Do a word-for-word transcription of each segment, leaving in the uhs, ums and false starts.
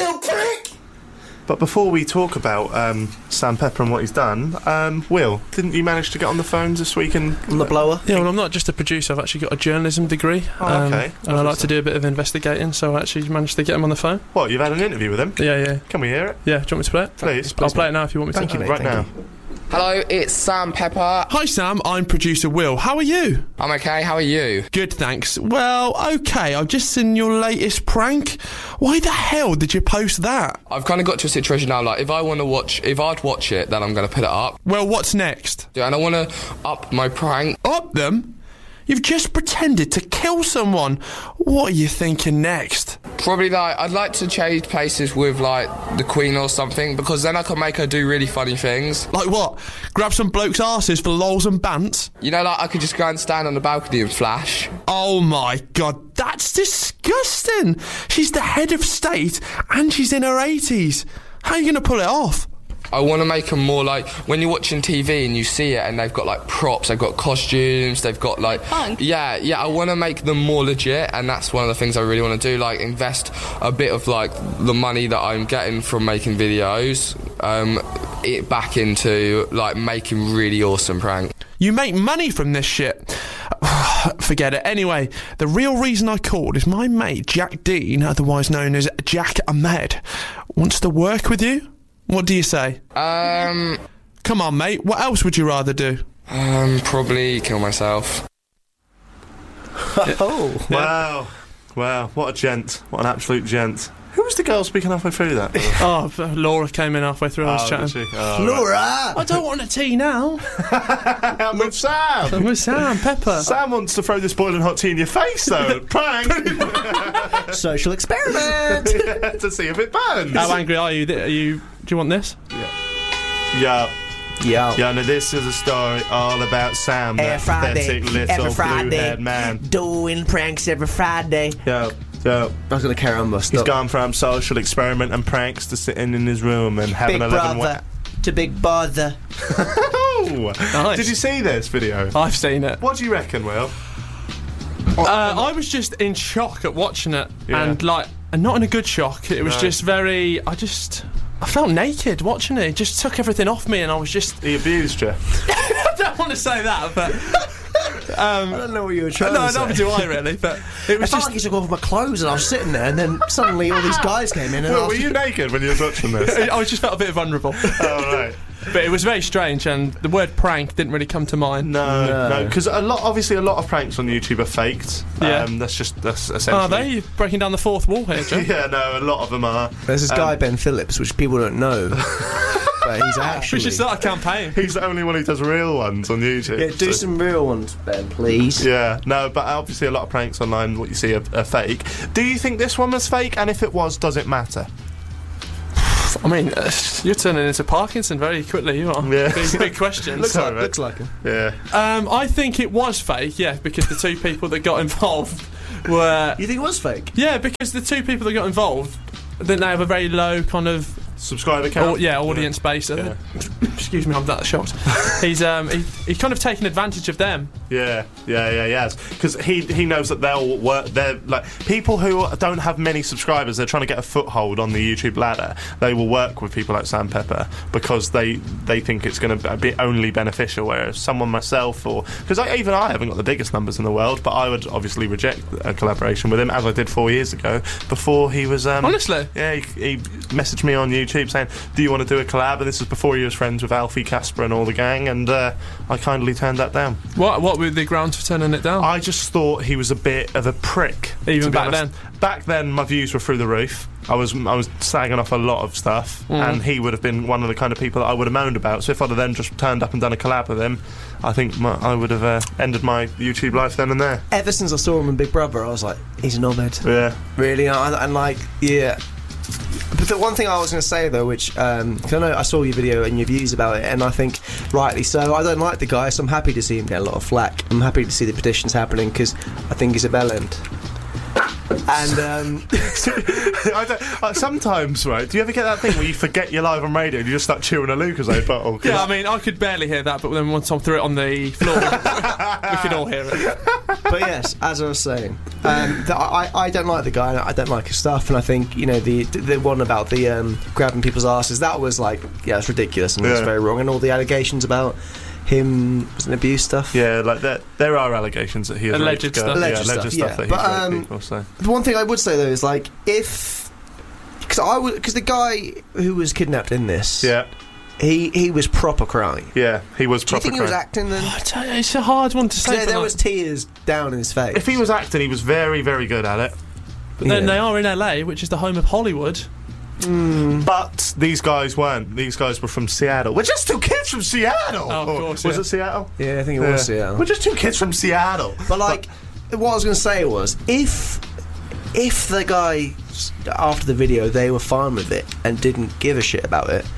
little prick! But before we talk about um, Sam Pepper and what he's done, um, Will, didn't you manage to get on the phones this week and on the blower? Yeah, well, I'm not just a producer. I've actually got a journalism degree. Oh, um, okay. And I like to do a bit of investigating, so I actually managed to get him on the phone. What, you've had an interview with him? Yeah, yeah. Can we hear it? Yeah, do you want me to play it? Please. I'll play it now if you want me Thank to. you, mate. Right Thank now. you. Hello, it's Sam Pepper. Hi Sam, I'm producer Will. How are you? I'm okay, how are you? Good, thanks. Well, okay, I've just seen your latest prank. Why the hell did you post that? I've kind of got to a situation now, like, if I want to watch, if I'd watch it, then I'm going to put it up. Well, what's next? And I want to up my prank. Up them? You've just pretended to kill someone. What are you thinking next? Probably, like, I'd like to change places with, like, the Queen or something, because then I can make her do really funny things. Like what? Grab some blokes' arses for lols and bants? You know, like, I could just go and stand on the balcony and flash. Oh my god, that's disgusting! She's the head of state and she's in her eighties. How are you going to pull it off? I want to make them more like, when you're watching T V and you see it and they've got, like, props, they've got costumes, they've got, like... Fun. Yeah, yeah, I want to make them more legit, and that's one of the things I really want to do, like, invest a bit of, like, the money that I'm getting from making videos, um, it back into, like, making really awesome pranks. You make money from this shit. Forget it. Anyway, the real reason I called is my mate Jack Dean, otherwise known as Jack Ahmed, wants to work with you. What do you say? Um... Come on, mate. What else would you rather do? Um, probably kill myself. Oh. Wow. Wow. What a gent. What an absolute gent. Who was the girl speaking halfway through that? Oh, Laura came in halfway through. I was Oh, chatting. did she? Oh, Laura! I don't want a tea now. right. I'm with Sam. I'm with Sam Pepper. Sam wants to throw this boiling hot tea in your face, though. Prank. Social experiment! To see if it burns. How angry are you? Are you? Do you want this? Yeah. Yeah. Yeah, now this is a story all about Sam, Every that Friday, pathetic little every Friday, blue-haired man. doing pranks every Friday. Yeah, yeah. I was going to carry on, but He's stop. gone from social experiment and pranks to sitting in his room and having Big eleven brother to big bother. Oh! Nice. Did you see this video? I've seen it. What do you reckon, Will? Uh, I was just in shock at watching it, Yeah. and like, and not in a good shock. It was No. just very. I just. I felt naked watching it. It just took everything off me, and I was just. He abused you. I don't want to say that, but. Um, I don't know what you were trying no, to say. neither do I really, but it I was felt just. like he took off my clothes and I was sitting there, and then suddenly all these guys came in and Will, I were was you naked when you were watching this? I just felt a bit vulnerable. Oh, right. But it was very strange, and the word prank didn't really come to mind. No, No. no, because a lot, obviously, a lot of pranks on YouTube are faked. Yeah. Um, that's just that's essentially. Are they? You're breaking down the fourth wall here, Joe. Yeah, no, a lot of them are. There's this Um, guy, Ben Phillips, which people don't know. But he's We actually... should start a campaign. He's the only one who does real ones on YouTube. Yeah, do so- some real ones, Ben, please. Yeah, no, but obviously a lot of pranks online, what you see are, are fake. Do you think this one was fake? And if it was, does it matter? I mean, uh, you're turning into Parkinson very quickly, you are. Yeah. Big, big questions. Looks Sorry, like, mate. looks like him. Yeah. Um, I think it was fake, yeah, because the two people that got involved were... You think it was fake? Yeah, because the two people that got involved, then they have a very low kind of... Subscriber count? Au- yeah, audience base. Yeah. Excuse me, I'm that shocked. He's um, he, he's kind of taken advantage of them. Yeah, yeah, yeah, yes. Because he he knows that they'll work. They're like people who don't have many subscribers. They're trying to get a foothold on the YouTube ladder. They will work with people like Sam Pepper because they they think it's going to be only beneficial. Whereas someone myself, or because I, even I haven't got the biggest numbers in the world, but I would obviously reject a collaboration with him, as I did four years ago before he was. Um, Honestly, yeah, he, he messaged me on YouTube saying, "Do you want to do a collab?" And this was before he was friends with Alfie, Casper, and all the gang. And uh, I kindly turned that down. what what were the grounds for turning it down? I just thought he was a bit of a prick. Even to be back honest. Back then, my views were through the roof. I was I was sagging off a lot of stuff, Mm. and he would have been one of the kind of people that I would have moaned about. So if I'd have then just turned up and done a collab with him, I think my, I would have uh, ended my YouTube life then and there. Ever since I saw him in Big Brother, I was like, he's a knobhead. Yeah. Really, and, and like, yeah. But the one thing I was going to say though, which um, 'cause I know I saw your video and your views about it, and I think rightly so. I don't like the guy, so I'm happy to see him get a lot of flack. I'm happy to see the petitions happening because I think he's a bellend. And um, I don't, uh, sometimes, right? Do you ever get that thing where you forget you're live on radio and you just start chewing a Lucozade bottle? Yeah, I mean, I could barely hear that, but then once Tom threw it on the floor, we could all hear it. but yes, as I was saying, um, the, I, I don't like the guy, and I don't like his stuff, and I think, you know, the the one about the um, grabbing people's asses, that was like, yeah, it's ridiculous and Yeah. it's very wrong, and all the allegations about him was an abuse stuff. Yeah, like there, there are allegations that he has Alleged raped stuff. girls. Alleged yeah, alleged stuff, stuff yeah. that he's But, raped um, people. So The one thing I would say though is like, if because I would because the guy who was kidnapped in this, yeah, he he was proper crying. yeah, he was Do you proper. think he was crying. acting then? I tell you, it's a hard one to say. There, for there that. was tears down in his face. If he was acting, he was very, very good at it. But then Yeah. they are in L A, which is the home of Hollywood. Mm. But these guys weren't. These guys were from Seattle. We're just two kids from Seattle. Oh, of course, Was yeah. it Seattle? Yeah, I think it Yeah. was Seattle. We're just two kids from Seattle. But like, what I was going to say was, if if the guy after the video they were fine with it and didn't give a shit about it,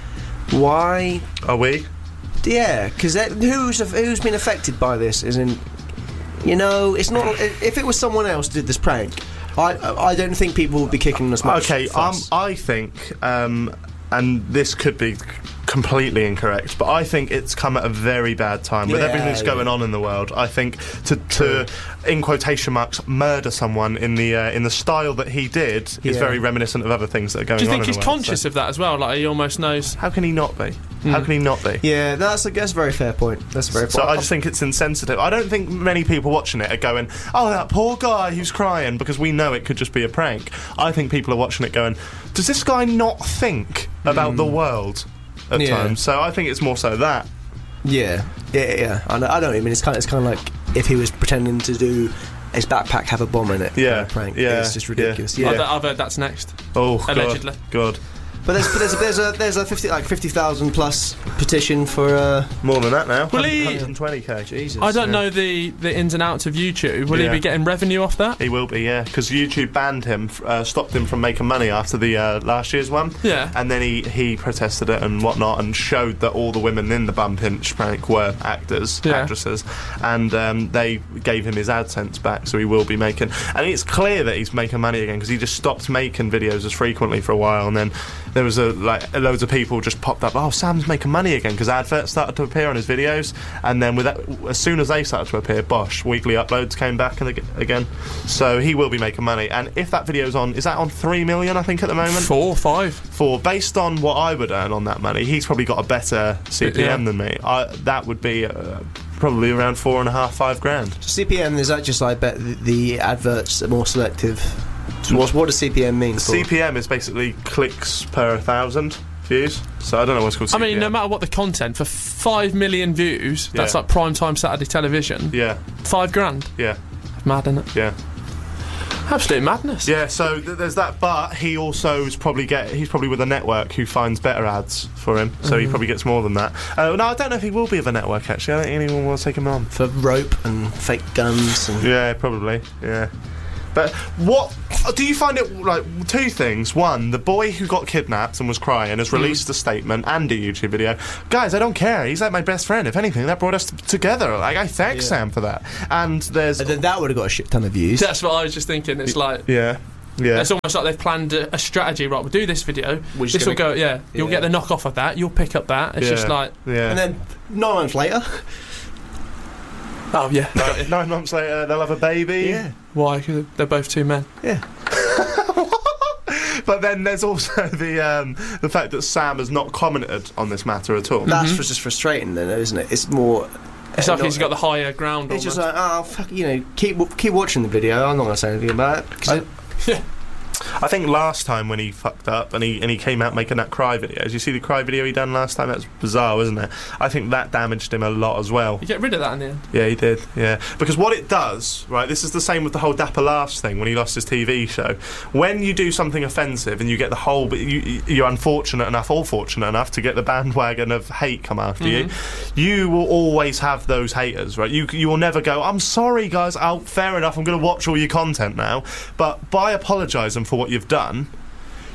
why? Are we? Yeah, because who's who's been affected by this isn't. You know, it's not. If it was someone else did this prank, I I don't think people would be kicking as much. Okay, um, fuss. I think, um, and this could be c- completely incorrect, but I think it's come at a very bad time with Yeah, everything that's going yeah. on in the world. I think to, to in quotation marks, murder someone in the uh, in the style that he did is Yeah. very reminiscent of other things that are going on. Do you think in he's the world, conscious so. of that as well? Like he almost knows. How can he not be? How can he not be? Yeah, that's a, that's a very fair point. That's a very. So point. I just think it's insensitive. I don't think many people watching it are going, "Oh, that poor guy who's crying," because we know it could just be a prank. I think people are watching it going, "Does this guy not think about the world at Yeah. times?" So I think it's more so that. Yeah, yeah, yeah. I know, I know what you mean. It's kind of, it's kind of like if he was pretending to do his backpack have a bomb in it. Yeah, kind of prank. yeah, It's just yeah. ridiculous. I've, Yeah, I've heard that's next. Oh, God, Allegedly. God. but there's but there's a, there's a there's a fifty like fifty thousand plus petition for. Uh, More than that now. Will he- one hundred twenty k. Jesus. I don't Yeah. know the, the ins and outs of YouTube. Will Yeah. he be getting revenue off that? He will be, yeah, because YouTube banned him, f- uh, stopped him from making money after the uh, last year's one. Yeah. And then he, he protested it and whatnot and showed that all the women in the bum pinch prank were actors, Yeah. actresses, and um, they gave him his AdSense back, so he will be making. And it's clear that he's making money again because he just stopped making videos as frequently for a while, and then there was a like loads of people just popped up. Oh, Sam's making money again because adverts started to appear on his videos, and then with that, as soon as they started to appear, bosh, weekly uploads came back and ag- again. So he will be making money, and if that video's on, is that on three million? I think at the moment. Four, five. For based on what I would earn on that money, he's probably got a better C P M Yeah. than me. I, that would be uh, probably around four and a half, five grand. C P M is that just I bet the, the adverts are more selective. So what, what does C P M mean? For? C P M is basically clicks per thousand views. So I don't know what's called. I C P M. mean, no matter what the content, for five million views, that's Yeah. like prime time Saturday television. Yeah, Five grand. yeah, Mad, isn't it? yeah. Absolute madness. Yeah, so th- there's that, but he also is probably get he's probably with a network who finds better ads for him, so he probably gets more than that. Uh, no, I don't know if he will be with a network actually. I don't think anyone will take him on. For rope and fake guns and Yeah, probably. Yeah. But what do you find it like? Two things. One, the boy who got kidnapped and was crying has released a statement and a YouTube video. Guys, I don't care. He's like my best friend. If anything, that brought us t- together. Like I thank Yeah. Sam for that. And there's And then that would have got a shit ton of views. That's what I was just thinking. It's like yeah, yeah. it's almost like they've planned a, a strategy. Right, we'll do this video. We're just This will gonna- go. Yeah, you'll Yeah. get the knockoff of that. You'll pick up that. It's yeah. just like, yeah. And then nine months later, oh yeah. nine, nine months later, they'll have a baby. yeah, Why? 'Cause they're both two men. yeah. But then there's also the um, the fact that Sam has not commented on this matter at all. That's just frustrating, then, isn't it? It's more. It's uh, like not- he's got the higher ground. It's just almost. like, oh fuck, you know, keep keep watching the video. I'm not gonna say anything about it. 'Cause I- it- yeah. I think last time when he fucked up and he and he came out making that cry video, did you see the cry video he done last time? That's bizarre, wasn't it? I think that damaged him a lot as well. You get rid of that in the end. Yeah, he did. Yeah, because what it does, right? This is the same with the whole Dapper Laughs thing when he lost his T V show. When you do something offensive and you get the whole, but you, you're unfortunate enough, or fortunate enough, to get the bandwagon of hate come after you, you will always have those haters, right? You you will never go, I'm sorry, guys. Oh, fair enough. I'm going to watch all your content now, but by apologising for what you've done,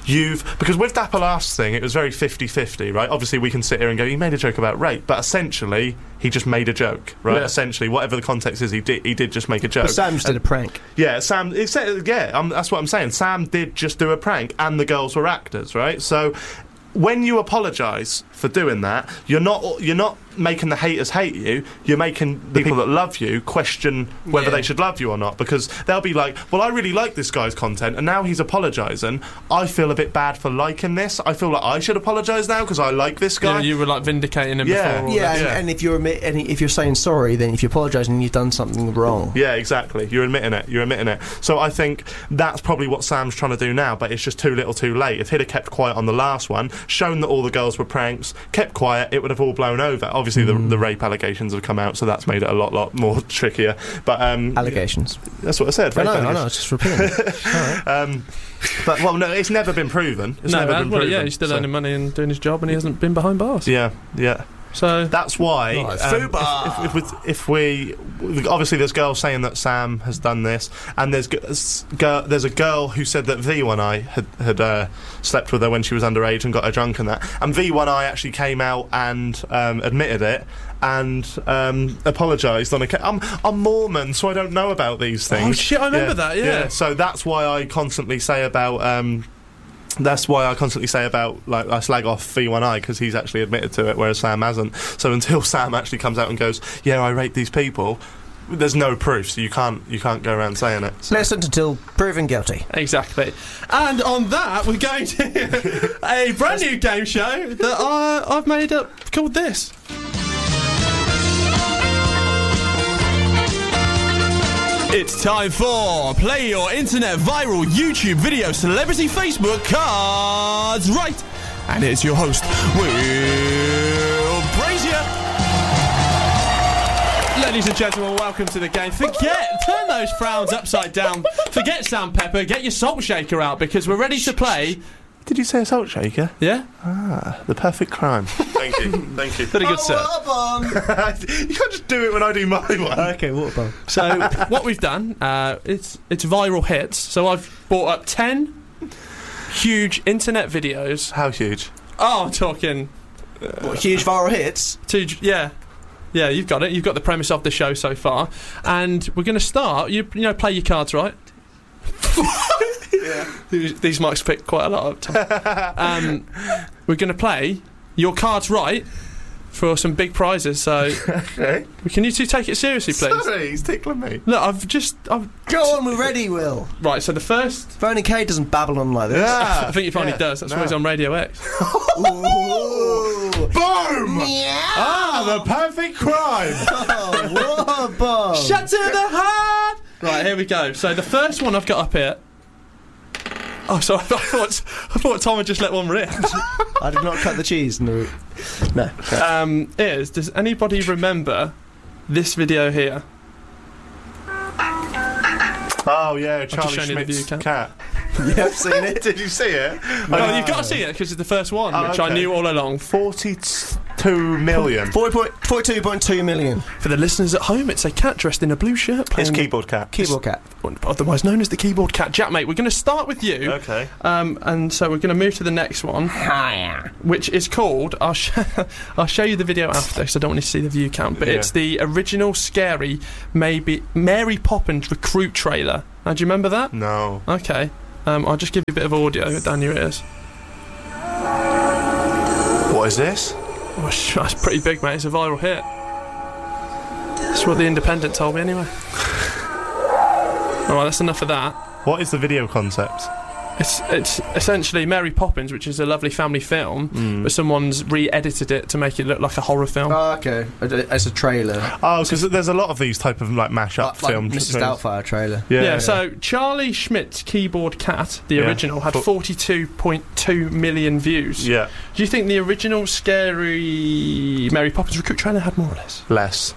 you've because with Dapper last thing, it was very fifty-fifty, right? Obviously, we can sit here and go, he made a joke about rape, but essentially, he just made a joke, right? Yeah. Essentially, whatever the context is, he did he did just make a joke. But Sam just did a prank. Yeah, Sam. It said, yeah, um, that's what I'm saying. Sam did just do a prank, and the girls were actors, right? So, when you apologise for doing that, you're not you're not making the haters hate you. You're making the people that love you question whether Yeah. they should love you or not, because they'll be like, well, I really like this guy's content, and now he's apologising. I feel a bit bad for liking this. I feel like I should apologise now because I like this guy. Yeah, you were like vindicating him Yeah. before. all Yeah, that. and, Yeah. and if you're admit, and if you're saying sorry, then if you're apologising, you've done something wrong. Yeah, exactly. You're admitting it. You're admitting it. So I think that's probably what Sam's trying to do now, but it's just too little too late. If he'd have kept quiet on the last one, shown that all the girls were pranks, kept quiet, it would have all blown over. Obviously, the, the rape allegations have come out, so that's made it a lot, lot more trickier. But um, Allegations. that's what I said. I rape know, I know, allegations. it's just repeating it. All right. Um, but well, no, it's never been proven. It's No, never man, been well, proven. yeah, he's still so- earning money and doing his job, and he hasn't been behind bars. Yeah, yeah. So That's why, Right, um, Fubar. if, if, if, we, if we, obviously, there's girls saying that Sam has done this, and there's g- s- girl, there's a girl who said that V one I had had uh, slept with her when she was underage and got her drunk and that, and V one I actually came out and um, admitted it and um, apologised on a. Ca- I'm I'm Mormon, so I don't know about these things. Oh, shit, I remember that, yeah. So that's why I constantly say about. Um, That's why I constantly say about, like, I slag off V one I because he's actually admitted to it, whereas Sam hasn't. So until Sam actually comes out and goes, yeah, I rape these people, there's no proof, so you can't you can't go around saying it. So. Innocent until proven guilty. exactly. And on that, we're going to a brand new game show that I, I've made up called this. It's time for Play Your Internet Viral YouTube Video Celebrity Facebook Cards Right. And it's your host, Will Brazier. Ladies and gentlemen, welcome to the game. Forget, turn those frowns upside down. Forget Sam Pepper, get your salt shaker out because we're ready to play. Did you say a salt shaker? Yeah? Ah, the perfect crime. Thank you, thank you. Very good, sir. You can't just do it when I do my one. Okay, water bomb. So, what we've done, uh, it's it's viral hits. So I've brought up ten huge internet videos. How huge? Oh, I'm talking What, huge viral hits? two, yeah. Yeah, you've got it. You've got the premise of the show so far. And we're going to start, you, you know, play your cards right. Yeah. These, these mics pick quite a lot of time. Um, we're going to play your cards right for some big prizes. So, Okay. can you two take it seriously, please? Sorry, he's tickling me. Look, I've just... I've, Go on, we're ready, Will. right, so the first... Vernon Kay doesn't babble on like this. I think he finally yeah, does. That's no. why he's on Radio X. Ooh. Boom! Yeah. Ah, the perfect crime! Oh, water bomb. Shut to the heart! Right, here we go. So the first one I've got up here... Oh, sorry, I thought, I thought Tom had just let one rip. I did not cut the cheese in the root. No. um, is, does anybody remember this video here? Oh yeah, just Charlie shown you the Schmidt's view cat. You have seen it? Did you see it? Oh, you've got to see it because it's the first one, Oh, which I okay. knew all along. Forty-two million. forty-two point two million. For the listeners at home, it's a cat dressed in a blue shirt It's playing... keyboard cat. Keyboard cat. Otherwise known as the keyboard cat. Jack, mate, we're going to start with you. Okay. Um, and so we're going to move to the next one, which is called... I'll, sh- I'll show you the video after because I don't want to see the view count, but Yeah. it's the original scary maybe Mary Poppins recruit trailer. Now, do you remember that? No. Okay. Um, I'll just give you a bit of audio down your ears. What is this? Oh, sh- that's pretty big, mate. It's a viral hit. That's what the Independent told me anyway. Alright, that's enough of that. What is the video concept? It's it's essentially Mary Poppins, which is a lovely family film, Mm. but someone's re-edited it to make it look like a horror film. Oh, okay. It's a trailer. Oh, because there's a lot of these type of like mash-up Like, like films. Missus Doubtfire trailer. Yeah, yeah, so Charlie Schmidt's Keyboard Cat, the Yeah. original, had Fo- forty-two point two million views. Yeah, Do you think the original scary Mary Poppins recruit trailer had more or less? less.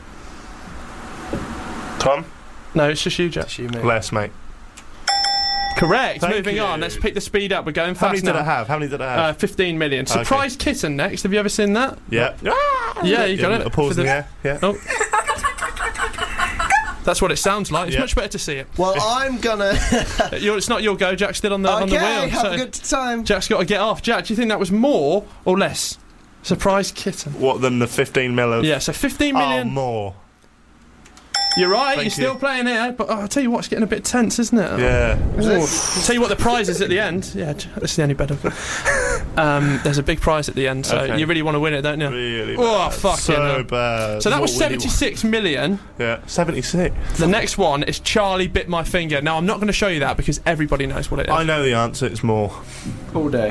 Tom? No, it's just you, Jack. She made- Less, mate. Correct. Thank Moving you. on. Let's pick the speed up. We're going How many fast did now. I have? How many did I have? Uh, fifteen million. Okay. Surprise Kitten next. Have you ever seen that? yeah. Yeah, you got Yeah, it. A pause For in the- the air. Yeah. Oh. That's what it sounds like. It's Yeah. much better to see it. Well, I'm gonna. You're, it's not your go. Jack's still on the on the Okay, wheel. have so a good time. Jack's got to get off. Jack, do you think that was more or less? Surprise kitten. What, than the fifteen mil of... Yeah, so fifteen Oh, million. more. You're right. Thank you're still you. playing here, but oh, I'll tell you what, it's getting a bit tense, isn't it? Yeah. Ooh. I'll tell you what the prize is at the end. Yeah, J- this is the only better. Um, there's a big prize at the end, so Okay. you really want to win it, don't you? Really Oh, bad. fucking So hell. bad. So that was What really- seventy-six million. Yeah, seventy-six. The next one is Charlie Bit My Finger. Now, I'm not going to show you that because everybody knows what it is. I know the answer, it's more. All day.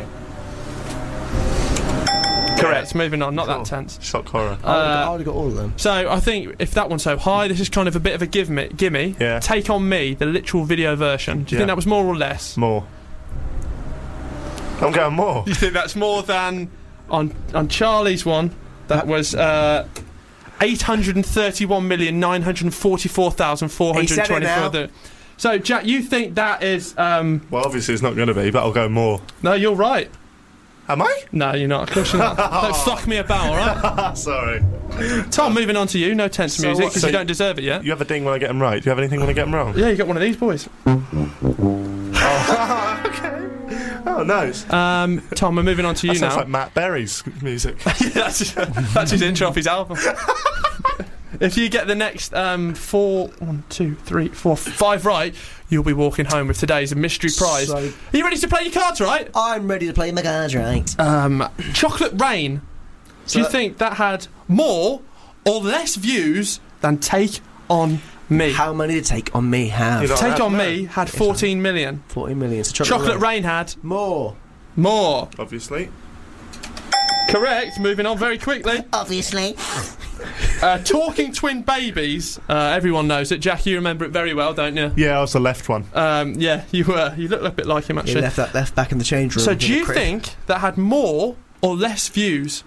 Correct, moving on, not Cool. that tense. Shock horror. I Uh, would have got all of them. So I think if that one's so high, this is kind of a bit of a give me, gimme. Yeah. Take On Me, the literal video version. Do you Yeah. think that was more or less? More. I'm going more. You think that's more than on on Charlie's one? That was uh, eight hundred thirty-one million nine hundred forty-four thousand four hundred twenty-four. He said it So Jack, you think that is? Um, Well, obviously it's not going to be, but I'll go more. no, you're right. Am I? No, you're not. Of course you're not. Don't fuck me about, all right? Sorry. Tom, moving on to you. No tense So music what- because so you don't deserve it yet. You have a ding when I get them right. Do you have anything when I get them wrong? Yeah, you got one of these boys. Oh, nice. Um, Tom, we're moving on to you That sounds now. like Matt Berry's music. Yeah, that's, that's his intro off his album. If you get the next um, four, one, two, three, four, five right, you'll be walking home with today's mystery prize. So- Are you ready to play your cards, right? I'm ready to play my cards right. Um, Chocolate Rain. Do you So- think that had more or less views than Take On Me? How many to take on me have? You don't Take have- On no. Me had fourteen million. forty million. So chocolate, Chocolate Rain. Rain had More. more. Obviously. Correct. Moving on very quickly. Obviously. Uh, Talking Twin Babies. Uh, everyone knows it. Jack, you remember it very well, don't you? Yeah, I was the left one. Um, yeah, you were. You look a bit like him, He actually. left that left back in the change room. So, in do the you crib. think that had more or less views?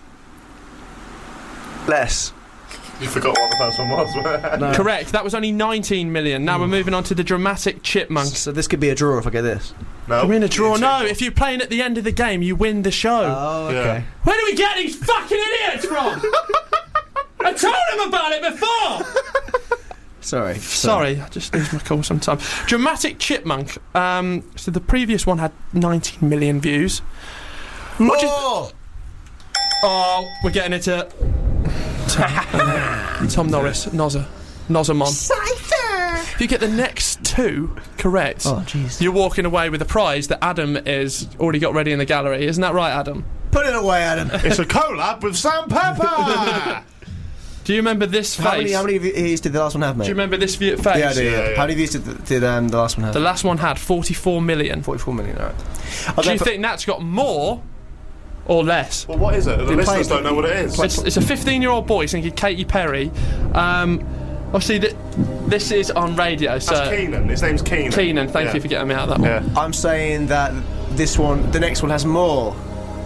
less? You forgot what the first one was. No. Correct. That was only nineteen million. Now we're moving on to the Dramatic Chipmunks. So this could be a draw if I get this. No. We're in a draw. You No, two. if you're playing at the end of the game, you win the show. Oh, Yeah. okay. Where do we get these fucking idiots from? I told him about it before. Sorry. Sorry, I just lose my cool sometimes. Dramatic Chipmunk. Um, so the previous one had nineteen million views. What do you More. Oh, we're getting into Tom, Tom Norris, Nozza, Nozzamon. Cypher! If you get the next two correct, Oh, jeez. you're walking away with a prize that Adam is already got ready in the gallery. Isn't that right, Adam? Put it away, Adam. It's a collab with Sam Pepper. Do you remember this face? How many, how many views did the last one have, mate? Do you remember this view- face? Yeah, I do. Yeah. Yeah, yeah. How many views did, did um, the last one have? The last one had forty-four million. forty-four million. All right. Do you think that's got more or less? Well, what is it? The Been listeners playing- don't know what it is. It's, it's a fifteen-year-old boy singing Katy Perry. Um, obviously, th- this is on radio, so That's Keenan. His name's Keenan. Keenan, thank Yeah. you for getting me out of that one. Yeah. I'm saying that this one, the next one, has more.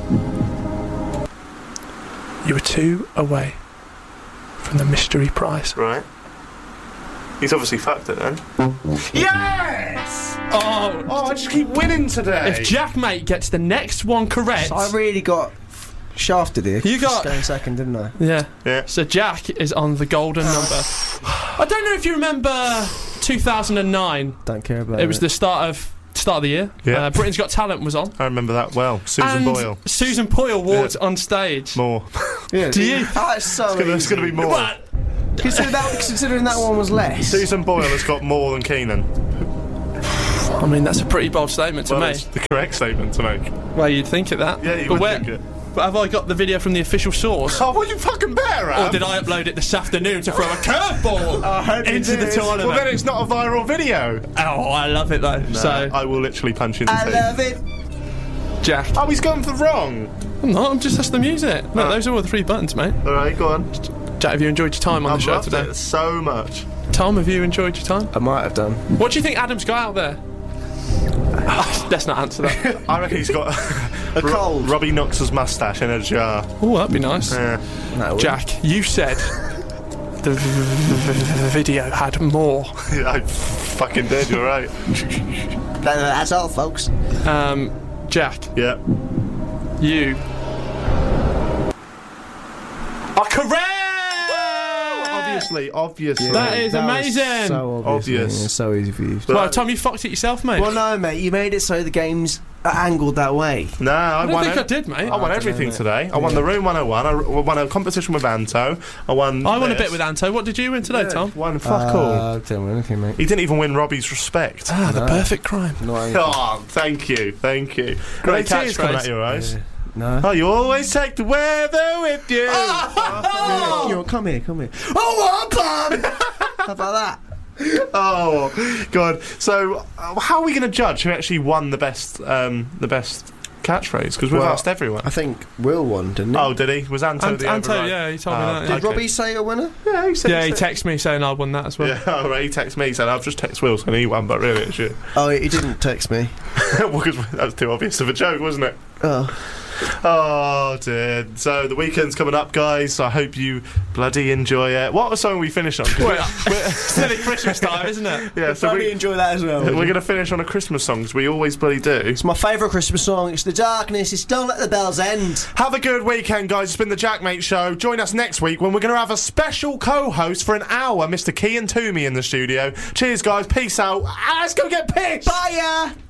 You were two away from the mystery prize. Right. He's obviously fucked it then. Yes! Oh, Oh, I just keep winning today. if Jack Mate gets the next one correct, So I really got shafted here. You got- Stone second, didn't I? yeah. Yeah. So Jack is on the golden number. I don't know if you remember two thousand nine. Don't care about It it. was the start of start of the year. Yeah. Uh, Britain's Got Talent was on. I remember that well. Susan and Boyle. Susan Boyle walked on stage. More. Yeah, Do you- Oh, it's so There's easy. going to be more. What? Consider that, considering that one was less. Susan Boyle has got more than Keenan. I mean, that's a pretty bold statement to Well, make. it's the correct statement to make. Well, you'd think of that. Yeah, you but would where, think it. But have I got the video from the official source? Oh, well, you fucking better have. Or did I upload it this afternoon to throw a curveball I hope you into the did. tournament? Well, then it's not a viral video. Oh, I love it though. So, I will literally punch you in the I teeth. love it. Jack. Oh, he's gone for the wrong. I'm not, I'm just, that's the music. Look, Oh. those are all the three buttons, mate. All right, go on. Jack, have you enjoyed your time on I've the show loved today? it so much. Tom, have you enjoyed your time? I might have done. What do you think Adam's got out there? Let's not answer that. I reckon he's got A cold. Robbie Knox's moustache in a jar. Oh, that'd be nice. Yeah. No, Jack, you said the v- v- v- video had more. I fucking did, you're right. that, that's all, folks. Um, Jack, Yeah. you are correct! obviously, obviously. That is That was amazing. So obvious. Obvious. Yeah, so easy for you. Well, Tom, you fucked it yourself, mate. Well, no, mate. You made it so the game's angled that way. No, I, I don't won think it. I did, mate. I won I everything don't know, today. I won the Room one oh one. I won a competition with Anto. I won. I won a this. bit with Anto. What did you win today, Tom? Won fuck all. Uh, didn't win anything, mate. He didn't even win Robbie's respect. Ah, the perfect crime. Not anything. Oh, thank you, thank you. Great Great tears coming catchphrase. out your eyes. Yeah. No. Oh, you always take the weather with you. Oh, you know, come here, come here. Oh, what, Bob? How about that? Oh God! So, uh, how are we going to judge who actually won the best, um, the best catchphrase? Because we've Well, asked everyone. I think Will won, didn't he? Oh, did he? Was Anto Ant- the Anto, override? yeah, he told me Oh, that. Did Yeah, okay. Robbie say a winner? Yeah, he said. yeah he said- texted me saying I won that as well. Yeah, all right. He texted me saying I've just texted Will saying he won, but really it's you. Oh, he didn't text me. Well, 'cause that was too obvious of a joke, wasn't it? Oh. Oh dear. So the weekend's coming up, guys. So I hope you bloody enjoy it. What was song we finish on? It's nearly Christmas time, isn't it? Yeah, so Bloody we, enjoy that as well. we're going to finish on a Christmas song, as we always bloody do. It's my favourite Christmas song. It's The Darkness. It's Don't Let the Bells End. Have a good weekend, guys. It's been the Jackmate Show. Join us next week when we're going to have a special co-host for an hour, Mister Kean Toomey in the studio. Cheers, guys. Peace out. Ah, let's go get pissed. Bye, ya.